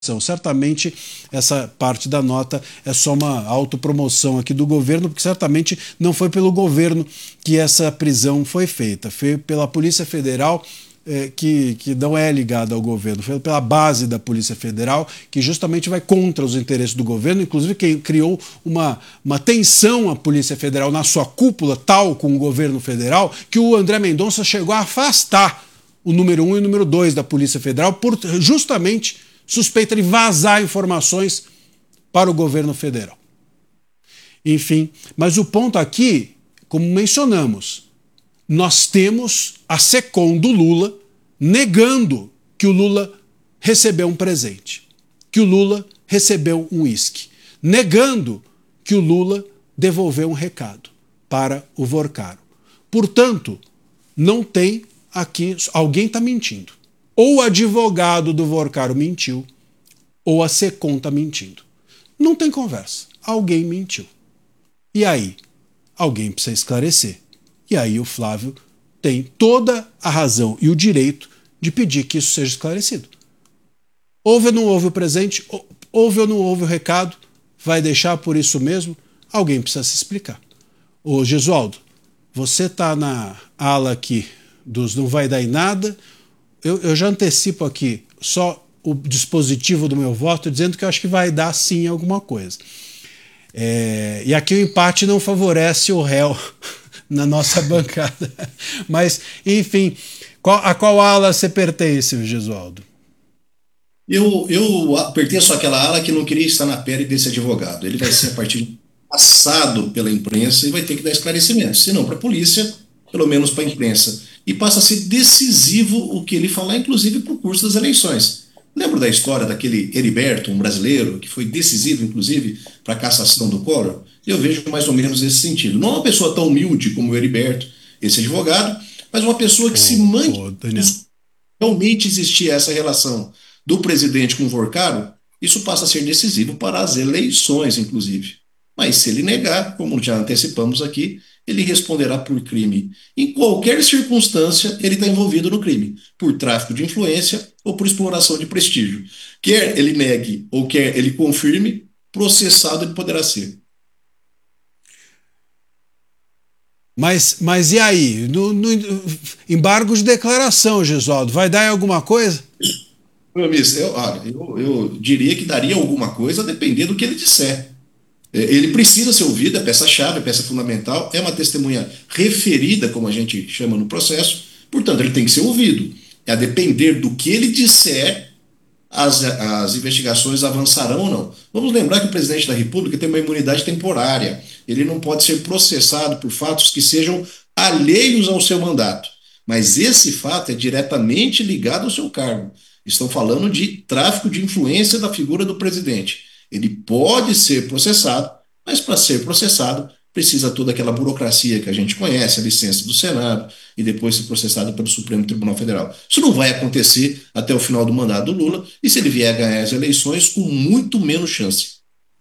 Certamente essa parte da nota é só uma autopromoção aqui do governo, porque certamente não foi pelo governo que essa prisão foi feita, foi pela Polícia Federal, que não é ligada ao governo, foi pela base da Polícia Federal, que justamente vai contra os interesses do governo, inclusive quem criou uma tensão à Polícia Federal na sua cúpula, tal com o governo federal, que o André Mendonça chegou a afastar o número 1 e o número 2 da Polícia Federal por justamente suspeita de vazar informações para o governo federal. Enfim, mas o ponto aqui, como mencionamos, nós temos a SECOM do Lula negando que o Lula recebeu um presente, que o Lula recebeu um uísque, negando que o Lula devolveu um recado para o Vorcaro. Portanto, não tem aqui, alguém está mentindo. Ou o advogado do Vorcaro mentiu, ou a SECOM está mentindo. Não tem conversa. Alguém mentiu. E aí? Alguém precisa esclarecer. E aí o Flávio tem toda a razão e o direito de pedir que isso seja esclarecido. Houve ou não houve o presente? Houve ou não houve o recado? Vai deixar por isso mesmo? Alguém precisa se explicar. Ô Gesualdo, você está na ala aqui dos não vai dar em nada. Eu já antecipo aqui só o dispositivo do meu voto, dizendo que eu acho que vai dar sim alguma coisa. E aqui o empate não favorece o réu na nossa bancada. Mas, enfim, a qual ala você pertence, Gesualdo? Eu pertenço àquela ala que não queria estar na pele desse advogado. Ele vai ser, a partir de passado pela imprensa, e vai ter que dar esclarecimentos. Se não para a polícia, pelo menos para a imprensa. E passa a ser decisivo o que ele falar, inclusive para o curso das eleições. Lembra da história daquele Heriberto, um brasileiro, que foi decisivo, inclusive, para a cassação do Collor? Eu vejo mais ou menos esse sentido. Não uma pessoa tão humilde como o Heriberto, esse advogado, mas uma pessoa que se mantém. Realmente existia essa relação do presidente com o Vorcaro, isso passa a ser decisivo para as eleições, inclusive. Mas se ele negar, como já antecipamos aqui, ele responderá por crime. Em qualquer circunstância, ele está envolvido no crime, por tráfico de influência ou por exploração de prestígio. Quer ele negue ou quer ele confirme, processado ele poderá ser. Mas e aí? No embargo de declaração, Gesualdo, vai dar em alguma coisa? Meu amigo, eu diria que daria alguma coisa a depender do que ele disser. Ele precisa ser ouvido, é peça-chave, é peça fundamental, é uma testemunha referida, como a gente chama no processo, portanto, ele tem que ser ouvido. A depender do que ele disser, as investigações avançarão ou não. Vamos lembrar que o presidente da República tem uma imunidade temporária. Ele não pode ser processado por fatos que sejam alheios ao seu mandato. Mas esse fato é diretamente ligado ao seu cargo. Estão falando de tráfico de influência da figura do presidente. Ele pode ser processado, mas para ser processado precisa toda aquela burocracia que a gente conhece, a licença do Senado e depois ser processado pelo Supremo Tribunal Federal. Isso não vai acontecer até o final do mandato do Lula e se ele vier a ganhar as eleições com muito menos chance.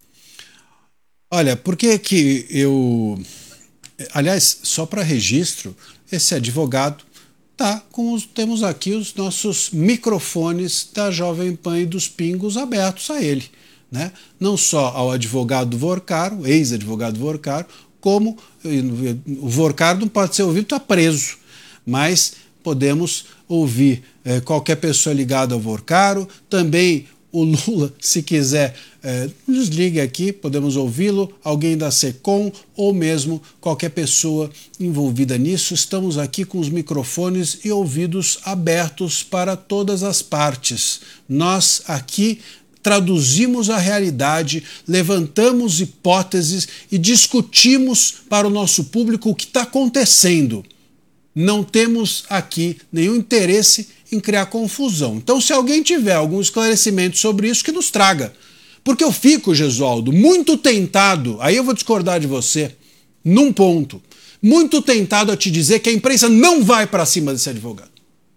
Olha, por que eu... Aliás, só para registro, esse advogado temos aqui os nossos microfones da Jovem Pan e dos Pingos abertos a ele. Né? Não só ao advogado Vorcaro, ex-advogado Vorcaro, como o Vorcaro não pode ser ouvido, está preso, mas podemos ouvir qualquer pessoa ligada ao Vorcaro, também o Lula, se quiser, nos ligue aqui, podemos ouvi-lo, alguém da SECOM ou mesmo qualquer pessoa envolvida nisso. Estamos aqui com os microfones e ouvidos abertos para todas as partes. Nós aqui traduzimos a realidade, levantamos hipóteses e discutimos para o nosso público o que está acontecendo. Não temos aqui nenhum interesse em criar confusão. Então, se alguém tiver algum esclarecimento sobre isso, que nos traga. Porque eu fico, Gesualdo, muito tentado, aí eu vou discordar de você, num ponto, muito tentado a te dizer que a imprensa não vai para cima desse advogado.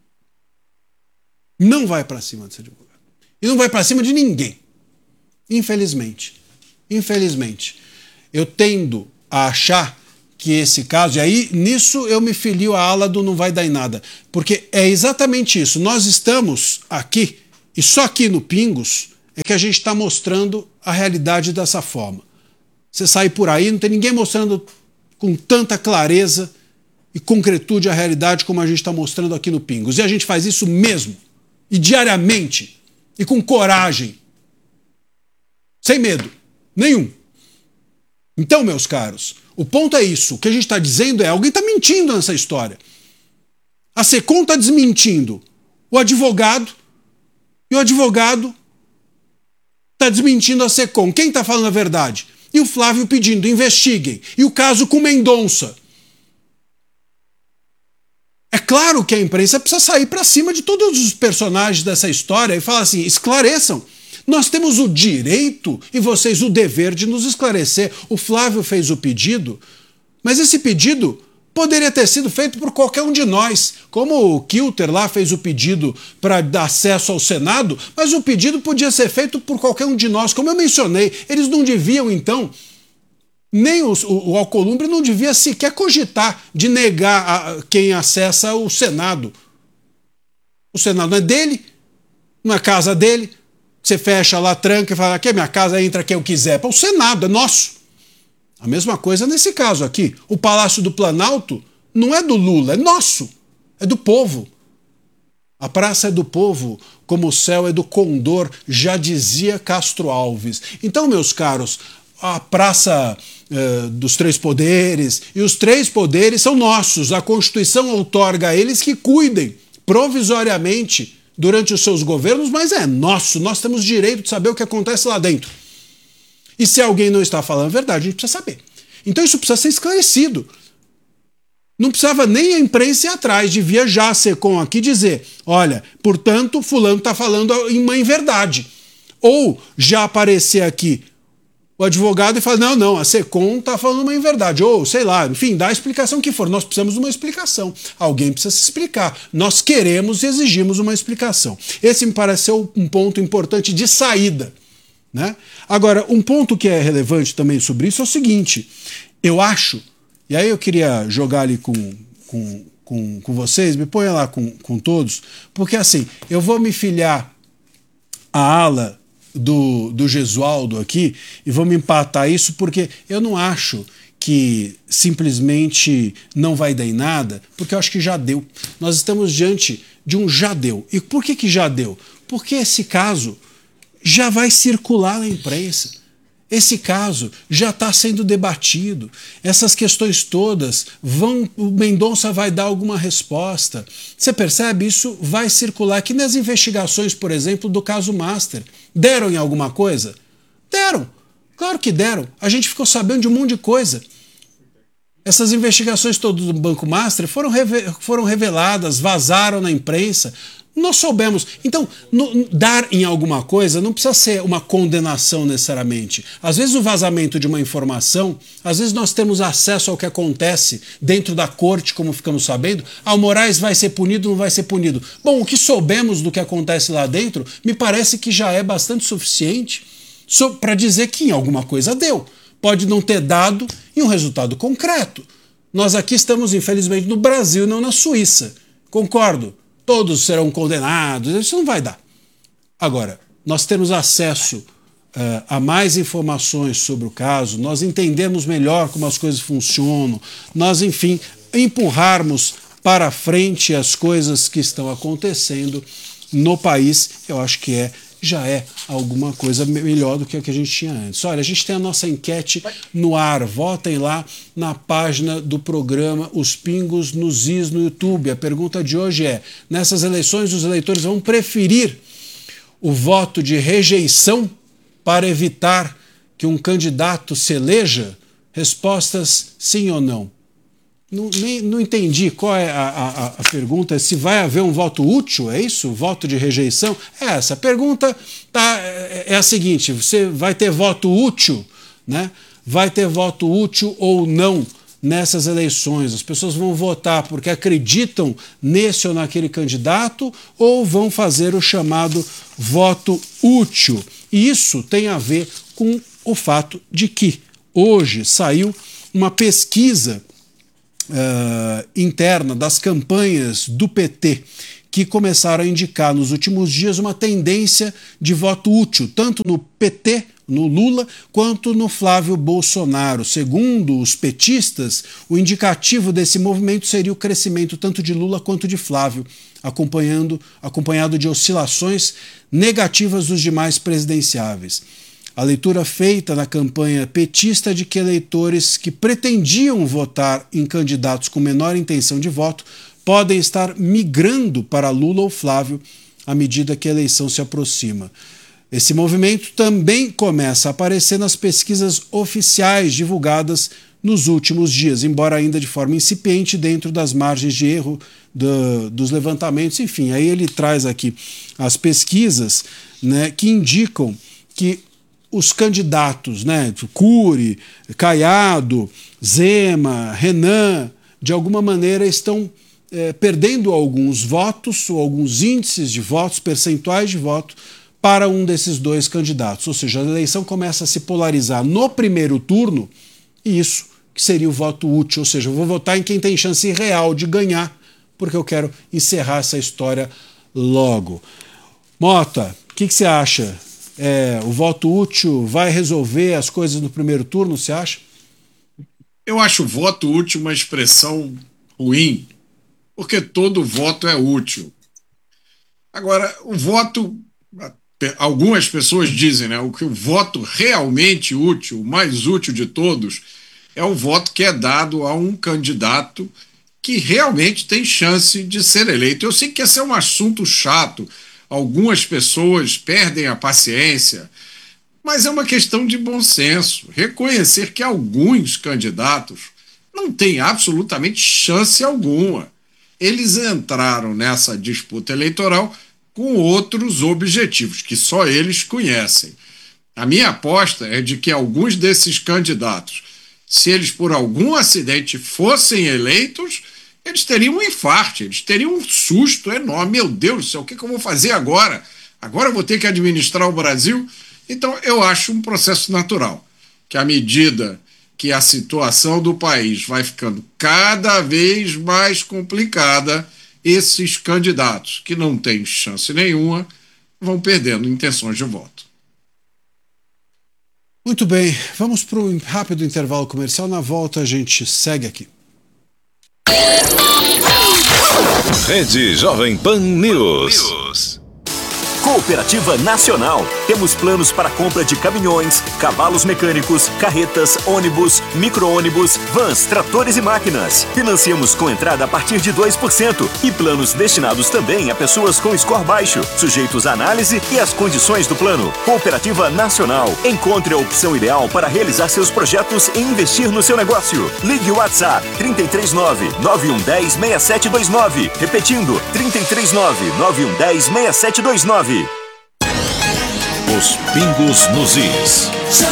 Não vai para cima desse advogado. E não vai para cima de ninguém. Infelizmente. Infelizmente. Eu tendo a achar que esse caso, e aí nisso eu me filio à ala do não vai dar em nada, porque é exatamente isso. Nós estamos aqui, e só aqui no Pingos, é que a gente está mostrando a realidade dessa forma. Você sai por aí, não tem ninguém mostrando com tanta clareza e concretude a realidade como a gente está mostrando aqui no Pingos. E a gente faz isso mesmo, e diariamente, e com coragem, sem medo nenhum. Então, meus caros, o ponto é isso. O que a gente está dizendo é, alguém está mentindo nessa história. A SECOM está desmentindo o advogado, e o advogado está desmentindo a SECOM. Quem está falando a verdade? E o Flávio pedindo, investiguem. E o caso com Mendonça. É claro que a imprensa precisa sair para cima de todos os personagens dessa história e falar assim, esclareçam. Nós temos o direito e vocês o dever de nos esclarecer. O Flávio fez o pedido, mas esse pedido poderia ter sido feito por qualquer um de nós. Como o Kilter lá fez o pedido para dar acesso ao Senado, mas o pedido podia ser feito por qualquer um de nós. Como eu mencionei, eles não deviam, então, nem o Alcolumbre não devia sequer cogitar de negar quem acessa o Senado. O Senado não é dele, não é casa dele. Você fecha lá, tranca e fala, aqui é minha casa, entra quem eu quiser. O Senado é nosso. A mesma coisa nesse caso aqui. O Palácio do Planalto não é do Lula, é nosso. É do povo. A praça é do povo, como o céu é do condor, já dizia Castro Alves. Então, meus caros, a praça dos três poderes, e os três poderes são nossos. A Constituição outorga a eles que cuidem provisoriamente durante os seus governos, mas é nosso. Nós temos direito de saber o que acontece lá dentro. E se alguém não está falando a verdade, a gente precisa saber. Então isso precisa ser esclarecido. Não precisava nem a imprensa ir atrás, devia já a SECOM aqui dizer, olha, portanto, fulano está falando uma inverdade. Ou já aparecer aqui o advogado e falar, não, a SECOM está falando uma inverdade. Ou, sei lá, enfim, dá a explicação que for. Nós precisamos de uma explicação. Alguém precisa se explicar. Nós queremos e exigimos uma explicação. Esse me pareceu um ponto importante de saída. Né? Agora, um ponto que é relevante também sobre isso é o seguinte, eu acho, e aí eu queria jogar ali com vocês, me ponha lá com todos, porque assim, eu vou me filiar à ala do Gesualdo aqui e vou me empatar isso porque eu não acho que simplesmente não vai dar em nada, porque eu acho que já deu. Nós estamos diante de um já deu. E por que já deu? Porque esse caso já vai circular na imprensa. Esse caso já está sendo debatido. Essas questões todas o Mendonça vai dar alguma resposta. Você percebe? Isso vai circular. Aqui nas investigações, por exemplo, do caso Master. Deram em alguma coisa? Deram. Claro que deram. A gente ficou sabendo de um monte de coisa. Essas investigações todas do Banco Master foram reveladas, vazaram na imprensa. Nós soubemos. Então, dar em alguma coisa não precisa ser uma condenação necessariamente. Às vezes o vazamento de uma informação, às vezes nós temos acesso ao que acontece dentro da corte, como ficamos sabendo. O Moraes vai ser punido, não vai ser punido. Bom, o que soubemos do que acontece lá dentro, me parece que já é bastante suficiente para dizer que em alguma coisa deu. Pode não ter dado em um resultado concreto. Nós aqui estamos, infelizmente, no Brasil, não na Suíça. Concordo. Todos serão condenados, isso não vai dar. Agora, nós temos acesso a mais informações sobre o caso, nós entendemos melhor como as coisas funcionam, nós, enfim, empurrarmos para frente as coisas que estão acontecendo no país, eu acho que já é alguma coisa melhor do que a que a gente tinha antes. Olha, a gente tem a nossa enquete no ar. Votem lá na página do programa Os Pingos nos Is no YouTube. A pergunta de hoje é, nessas eleições os eleitores vão preferir o voto de rejeição para evitar que um candidato se eleja? Respostas sim ou não. Não entendi qual é a pergunta, se vai haver um voto útil, é isso? Voto de rejeição? Essa pergunta é a seguinte, você vai ter voto útil, né? Vai ter voto útil ou não nessas eleições? As pessoas vão votar porque acreditam nesse ou naquele candidato ou vão fazer o chamado voto útil? E isso tem a ver com o fato de que hoje saiu uma pesquisa interna das campanhas do PT, que começaram a indicar nos últimos dias uma tendência de voto útil, tanto no PT, no Lula, quanto no Flávio Bolsonaro. Segundo os petistas, o indicativo desse movimento seria o crescimento tanto de Lula quanto de Flávio, acompanhado de oscilações negativas dos demais presidenciáveis. A leitura feita na campanha petista é de que eleitores que pretendiam votar em candidatos com menor intenção de voto podem estar migrando para Lula ou Flávio à medida que a eleição se aproxima. Esse movimento também começa a aparecer nas pesquisas oficiais divulgadas nos últimos dias, embora ainda de forma incipiente dentro das margens de erro dos levantamentos. Enfim, aí ele traz aqui as pesquisas, né, que indicam que os candidatos, né, Cury, Caiado, Zema, Renan, de alguma maneira estão perdendo alguns votos ou alguns índices de votos, percentuais de voto, para um desses dois candidatos. Ou seja, a eleição começa a se polarizar no primeiro turno, e isso que seria o voto útil, ou seja, eu vou votar em quem tem chance real de ganhar, porque eu quero encerrar essa história logo. Mota, o que você acha? O voto útil vai resolver as coisas no primeiro turno, você acha? Eu acho o voto útil uma expressão ruim, porque todo voto é útil. Agora, o voto, algumas pessoas dizem, né, que o voto realmente útil, o mais útil de todos, é o voto que é dado a um candidato que realmente tem chance de ser eleito. Eu sei que esse é um assunto chato, algumas pessoas perdem a paciência, mas é uma questão de bom senso. Reconhecer que alguns candidatos não têm absolutamente chance alguma. Eles entraram nessa disputa eleitoral com outros objetivos, que só eles conhecem. A minha aposta é de que alguns desses candidatos, se eles por algum acidente fossem eleitos, eles teriam um infarto, eles teriam um susto enorme. Meu Deus do céu, o que eu vou fazer agora? Agora eu vou ter que administrar o Brasil? Então eu acho um processo natural, que à medida que a situação do país vai ficando cada vez mais complicada, esses candidatos que não têm chance nenhuma vão perdendo intenções de voto. Muito bem, vamos para um rápido intervalo comercial. Na volta a gente segue aqui. Rede Jovem Pan News. Cooperativa Nacional. Temos planos para compra de caminhões, cavalos mecânicos, carretas, ônibus, micro-ônibus, vans, tratores e máquinas. Financiamos com entrada a partir de 2% e planos destinados também a pessoas com score baixo, sujeitos à análise e às condições do plano. Cooperativa Nacional. Encontre a opção ideal para realizar seus projetos e investir no seu negócio. Ligue o WhatsApp 339-9110-6729. Repetindo, 339-9110-6729. Os pingos nos is.